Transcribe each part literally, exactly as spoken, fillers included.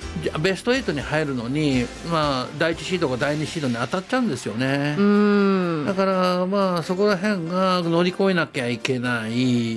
ベストはちに入るのに、まあ、だいいちシードかだいにシードに当たっちゃうんですよね。 うーんだからまあそこら辺が乗り越えなきゃいけない、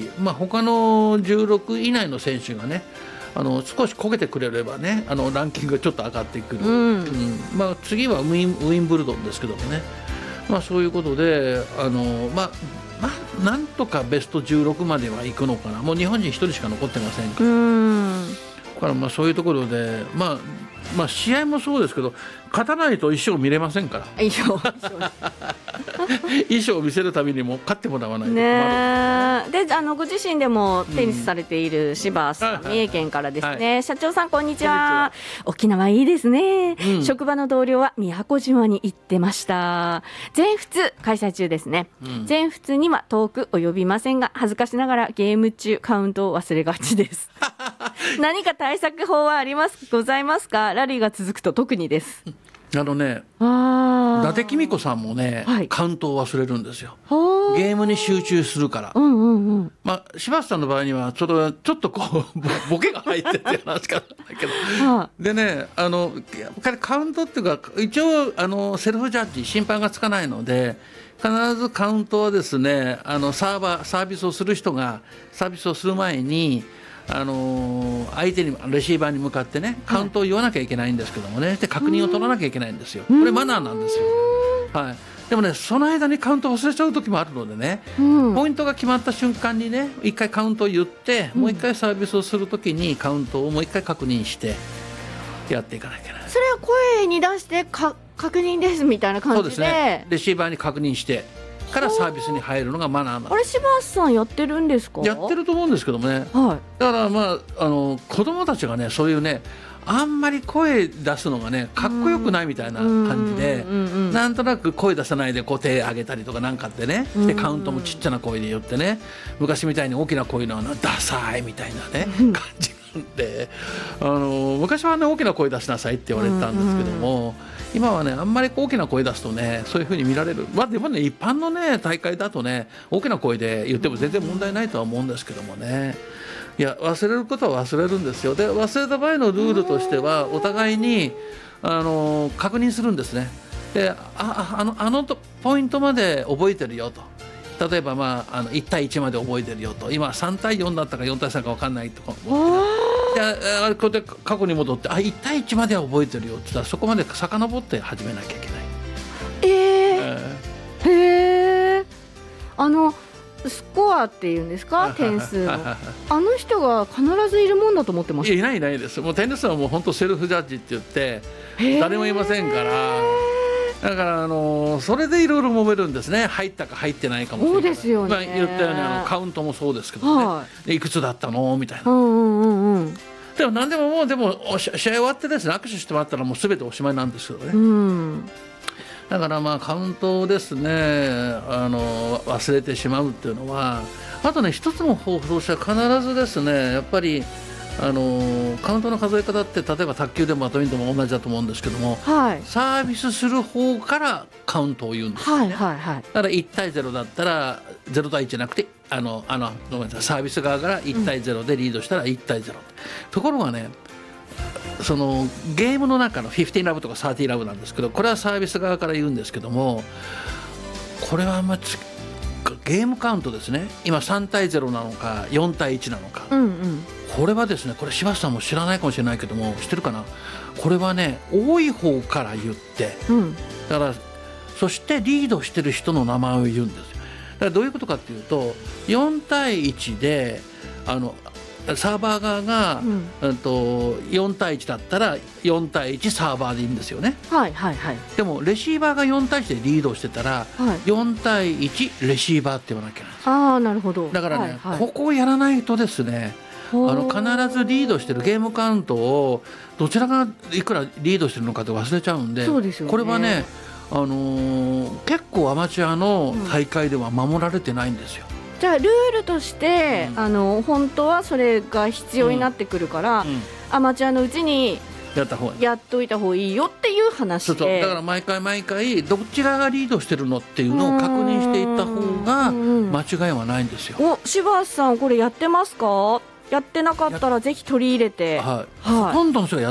まあ、他のじゅうろくい以内の選手がねあの少し焦げてくれればねあのランキングがちょっと上がってくる、 うんうんまあ、次はウィン、ウィンブルドンですけどもね、まあ、そういうことであの、まあまあ、なんとかベストじゅうろくまでは行くのかな。もう日本人ひとりしか残ってませんかうら、 ーんだからまあそういうところで、まあ、まあ試合もそうですけど勝たないと一生見れませんから以上衣装を見せるためにも勝ってもらわないと困る。 ねえであのご自身でもテニスされている柴さん、 うん三重県からですね、 は社長さんこんにちは。沖縄いいですね、 うん職場の同僚は宮古島に行ってました。全仏開催中ですね、 うん全仏には遠く及びませんが恥ずかしながらゲーム中カウントを忘れがちです何か対策法はありますございますか。ラリーが続くと特にです。 あのねあ伊達公子さんもね、 はいカウントを忘れるんですよ。 ーゲームに集中するから、 うんうんうんまあ、柴田さんの場合にはちょっとちょっとこうボボケが入ってって話かだけどはでねあのやっぱりカウントっていうか一応あのセルフジャッジ審判がつかないので必ずカウントはですねあのサーバーサービスをする人がサービスをする前にあのー相手にレシーバーに向かってねカウントを言わなきゃいけないんですけどもねで確認を取らなきゃいけないんですよ。これマナーなんですよ。はいでもねその間にカウント忘れちゃう時もあるのでね、 うんポイントが決まった瞬間にね一回カウントを言ってもう一回サービスをする時にカウントをもう一回確認してやっていかなきゃいけない。 それは声に出してか確認ですみたいな感じで。 そうですねレシーバーに確認してからサービスに入るのがマナーなんであれ柴田さんやってるんですか。 すやってると思うんですけどもねはだからまああの子供たちがねそういうねあんまり声出すのがねかっこよくないみたいな感じでうんうんうんうんなんとなく声出さないでこう手上げたりとかなんかってねでカウントもちっちゃな声で言ってね昔みたいに大きな声のダサいみたいなね感じなんであの昔はね大きな声出しなさいって言われてたんですけども今はねあんまり大きな声出すとねそういう風に見られる。まあでもね一般のね大会だとね大きな声で言っても全然問題ないとは思うんですけどもねいや忘れることは忘れるんですよ。で忘れた場合のルールとしてはお互いにあの確認するんですね。で あ, あ, あのあのポイントまで覚えてるよと例えば、まあ、あのいち対いちまで覚えてるよと今さん対よんだったかよん対さんか分かんないとかでああこうやって過去に戻ってあいち対いちまでは覚えてるよって言ったらそこまで遡って始めなきゃいけない。 えー、 えへえあのスコアっていうんですか点数のあの人が必ずいるもんだと思ってまー、 しいやいないいないです。もうテニスはもう本当セルフジャッジって言ってた。 誰もいませんからだからあのそれでいろいろ揉めるんですね。入ったか入ってないかもしれない。 そうですよねまあ、言ったようにあのカウントもそうですけどね、 はでいくつだったのみたいな。 うんうんうんうんでも何でももうでもおし試合終わってですね握手してもらったらもう全ておしまいなんですけどね、 うんだからまあカウントをですねあの忘れてしまうっていうのはあとね一つの方法としては必ずですねやっぱりあのカウントの数え方って例えば卓球でもバドミントンも同じだと思うんですけどもはいサービスする方からカウントを言うんです。 はいはいはいだからいち対ゼロだったらゼロ対いちじゃなくてあのあのごめんなさいサービス側からいち対ゼロでリードしたらいち対ゼロ、ところがねそのゲームの中のじゅうごラブとかさんじゅうラブなんですけどこれはサービス側から言うんですけどもこれはあんまりゲームカウントですね今さん対ゼロなのかよん対いちなのか、 うんうんこれはですねこれ柴田さんも知らないかもしれないけども知ってるかなこれはね多い方から言ってうんだからそしてリードしてる人の名前を言うんですよ。だからどういうことかっていうとよん対いちであのサーバー側が、 うんうんとよん対いちだったらよん対いちサーバーでいいんですよね。 はいはいはいでもレシーバーがよん対いちでリードしてたらはいよん対いちレシーバーって言わなきゃいけないんですよ。 ああなるほどだからね、 はいはいここをやらないとですねあの必ずリードしてるゲームカウントをどちらがいくらリードしてるのかって忘れちゃうんで、 そうですよねこれはね、あのー結構アマチュアの大会では守られてないんですよ。 じゃあルールとして、 うんあの本当はそれが必要になってくるから、 うんアマチュアのうちにやった方がいい。 やっといた方がいいよっていう話でそうそうだから毎回毎回どちらがリードしてるのっていうのを確認していった方がうん間違いはないんですよ。 お柴田さんこれやってますか。やってなかったらぜひ取り入れて、 はいはいほとんどの人がや